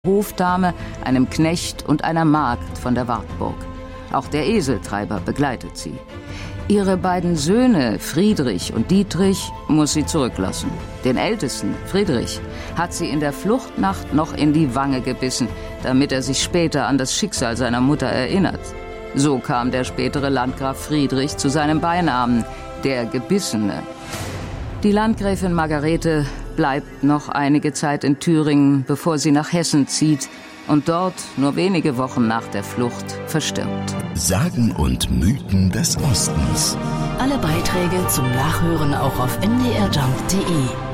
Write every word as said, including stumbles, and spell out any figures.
Hofdame, einem Knecht und einer Magd von der Wartburg. Auch der Eseltreiber begleitet sie. Ihre beiden Söhne, Friedrich und Dietrich, muss sie zurücklassen. Den ältesten, Friedrich, hat sie in der Fluchtnacht noch in die Wange gebissen, damit er sich später an das Schicksal seiner Mutter erinnert. So kam der spätere Landgraf Friedrich zu seinem Beinamen, der Gebissene. Die Landgräfin Margarete bleibt noch einige Zeit in Thüringen, bevor sie nach Hessen zieht und dort nur wenige Wochen nach der Flucht verstirbt. Sagen und Mythen des Ostens. Alle Beiträge zum Nachhören auch auf m d r jump punkt d e.